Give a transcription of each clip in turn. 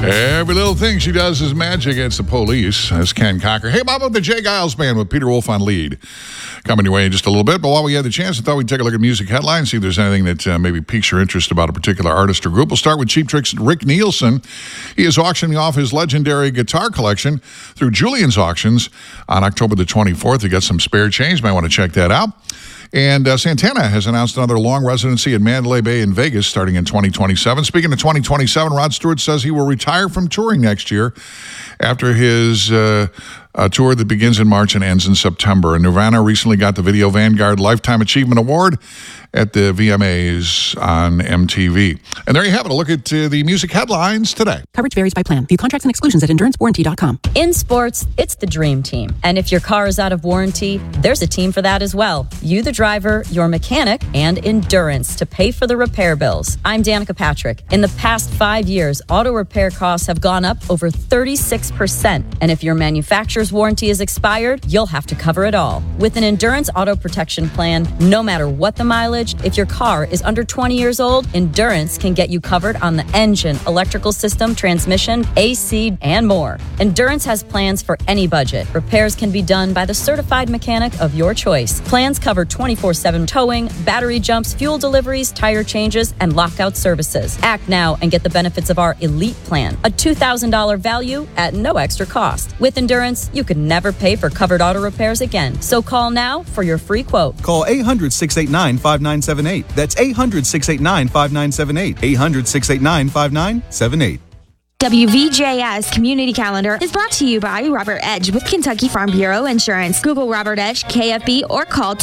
Every little thing she does is magic. It's the Police. That's Ken Cocker. Hey, how about the Jay Giles Band with Peter Wolf on lead? Coming your way in just a little bit. But while we had the chance, I thought we'd take a look at music headlines, see if there's anything that maybe piques your interest about a particular artist or group. We'll start with Cheap Trick's Rick Nielsen. He is auctioning off his legendary guitar collection through Julian's Auctions on October the 24th. You got some spare change. Might want to check that out. And Santana has announced another long residency at Mandalay Bay in Vegas starting in 2027. Speaking of 2027, Rod Stewart says he will retire from touring next year after his tour that begins in March and ends in September. And Nirvana recently got the Video Vanguard Lifetime Achievement Award at the VMAs on MTV. And there you have it. A look at the music headlines today. Coverage varies by plan. View contracts and exclusions at endurancewarranty.com. In sports, it's the dream team. And if your car is out of warranty, there's a team for that as well. You, the driver, your mechanic, and Endurance to pay for the repair bills. I'm Danica Patrick. In the past 5 years, auto repair costs have gone up over 36%. And if your manufacturer's warranty is expired, you'll have to cover it all. With an Endurance auto protection plan, no matter what the mileage, if your car is under 20 years old, Endurance can get you covered on the engine, electrical system, transmission, AC, and more. Endurance has plans for any budget. Repairs can be done by the certified mechanic of your choice. Plans cover 24/7 towing, battery jumps, fuel deliveries, tire changes, and lockout services. Act now and get the benefits of our Elite Plan, a $2,000 value at no extra cost. With Endurance, you could never pay for covered auto repairs again. So call now for your free quote. Call 800-689-5978. That's 800-689-5978. 800-689-5978. WVJS Community Calendar is brought to you by Robert Edge with Kentucky Farm Bureau Insurance. Google Robert Edge, KFB, or call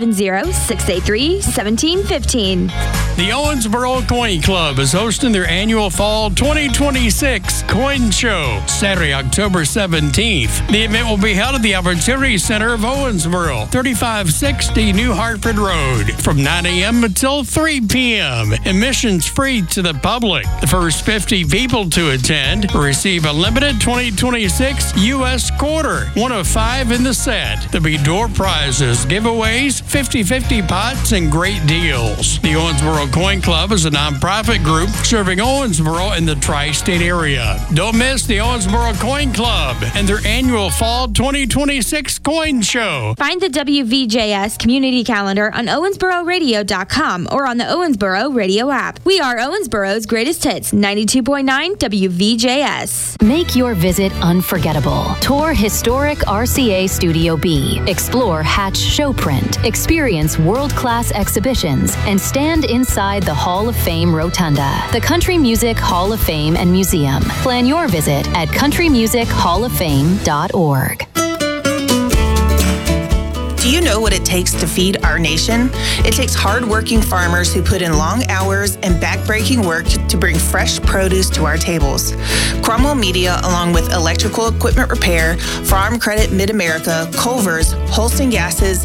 270-683-1715. The Owensboro Coin Club is hosting their annual Fall 2026 Coin Show, Saturday, October 17th. The event will be held at the Opportunity Center of Owensboro, 3560 New Hartford Road, from 9 a.m. until 3 p.m. Admission's free to the public. The first 50 people to attend receive a limited 2026 U.S. quarter, one of 5 in the set. There'll be door prizes, giveaways, 50-50 pots, and great deals. The Owensboro Coin Club is a nonprofit group serving Owensboro in the tri-state area. Don't miss the Owensboro Coin Club and their annual Fall 2026 Coin Show. Find the WVJS Community Calendar on OwensboroRadio.com or on the Owensboro Radio app. We are Owensboro's greatest hits, 92.9 WVJS. Make your visit unforgettable. Tour historic RCA Studio B. Explore Hatch Showprint. Experience world-class exhibitions and stand inside the Hall of Fame Rotunda, the Country Music Hall of Fame and Museum. Plan your visit at countrymusichofoffame.org. Do you know what it takes to feed our nation? It takes hard-working farmers who put in long hours and back-breaking work to bring fresh produce to our tables. Cromwell Media, along with Electrical Equipment Repair, Farm Credit Mid-America, Culver's, Holston Gases,